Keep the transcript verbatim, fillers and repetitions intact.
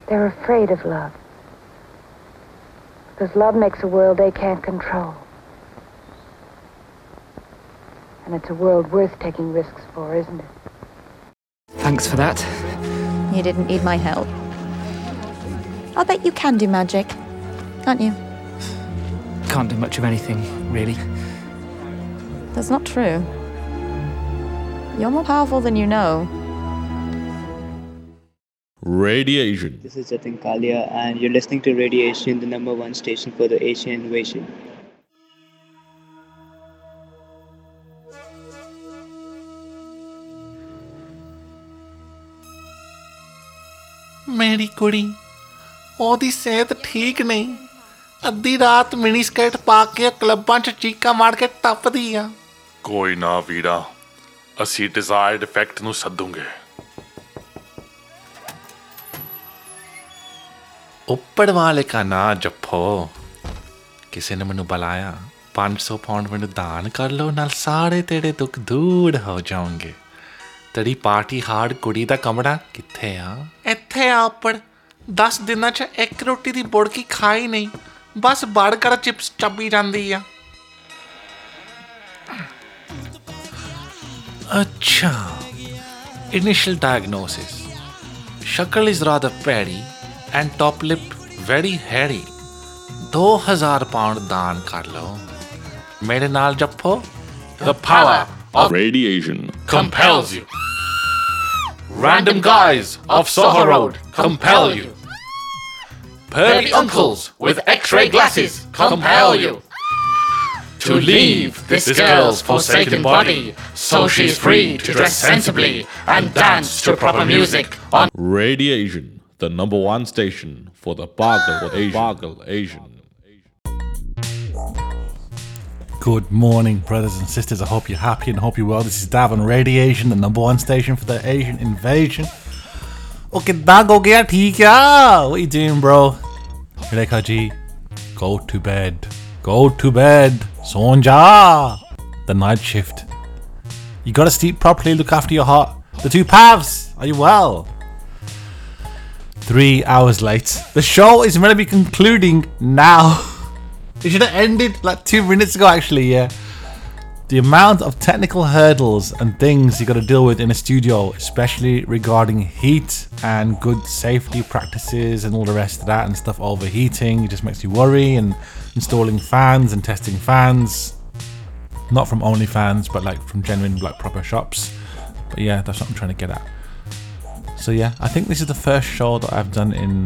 They're afraid of love. Because love makes a world they can't control. And it's a world worth taking risks for, isn't it? Thanks for that. You didn't need my help. I'll bet you can do magic, can't you? Can't do much of anything, really. That's not true. You're more powerful than you know. Radiation. This is Jatin Kalia, and you're listening to Radiation, the number one station for the Asian invasion. ਮੇਰੀ ਕੁੜੀ ਉਹਦੀ ਸਿਹਤ ਠੀਕ ਨਹੀਂ ਅੱਧੀ ਰਾਤ mini skirt ਪਾ ਕੇ ਕਲੱਬਾਂ 'ਚ ਚੀਕਾਂ ਮਾਰ ਕੇ ਟੱਪਦੀ ਆ ਕੋਈ ਨਾ ਵੀਰਾ ਅਸੀਂ ਡਿਜ਼ਾਇਰਡ ਇਫੈਕਟ ਨੂੰ ਸੱਦੂਗੇ ਉੱਪਰ ਵਾਲੇ ਕਾ ਨਾ ਜੱਫੋ ਕਿਸੇ ਨੇ ਮੈਨੂੰ ਬੁਲਾਇਆ ਪੰਜ ਸੌ ਪਾਉਂਡ ਮੈਨੂੰ ਦਾਨ ਕਰ ਲਓ ਨਾਲ ਸਾਰੇ ਤੇਰੇ ਦੁੱਖ ਦੂਰ ਹੋ ਜਾਣਗੇ ਤੇਰੀ ਪਾਰਟੀ ਹਾਰਡ ਕੁੜੀ ਦਾ ਕਮਰਾ ਕਿੱਥੇ ਆ ਇੱਥੇ ਆ ਉੱਪਰ ਦਸ ਦਿਨਾਂ 'ਚ ਇੱਕ ਰੋਟੀ ਦੀ ਬੁੜਕੀ ਖਾਈ ਨਹੀਂ ਬਸ ਬਰਗਰ ਚਿਪਸ ਚੱਬੀ ਜਾਂਦੀ ਆ ਅੱਛਾ ਇਨੀਸ਼ੀਅਲ ਡਾਇਗਨੋਸਿਸ ਸ਼ਕਲ ਇਜ਼ ਰਾਦਰ ਪੈਰੀ and top lip very hairy. ਦੋ ਹਜ਼ਾਰ ਪਾਉਂਡ ਦਾਨ ਕਰ ਲਓ ਮੇਰੇ ਨਾਲ ਜੱਫੋ The power of Radiation compels you. Random guys of Soho Road compel you. Pervy uncles with x-ray glasses compel you to leave this girl's forsaken body so she's free to dress sensibly and dance to proper music on Radiation, the number one station for the Bargle Asian. Bargle Asian. Good morning, brothers and sisters. I hope you're happy and hope you're well. This is Dav on Radiation, the number one station for the Asian invasion. Okay, that go get theek ya. What you doing, bro? Rekha ji, go to bed. Go to bed. Sonja. The night shift. You gotta sleep properly, look after your heart. The two paths. Are you well? Three hours late. The show is meant to be concluding now. It should have ended like two minutes ago, actually, yeah. The amount of technical hurdles and things you got to deal with in a studio, especially regarding heat and good safety practices and all the rest of that and stuff overheating, it just makes you worry. And installing fans and testing fans, not from OnlyFans, but like from genuine, like proper shops. But yeah, that's what I'm trying to get at. So yeah, I think this is the first show that I've done in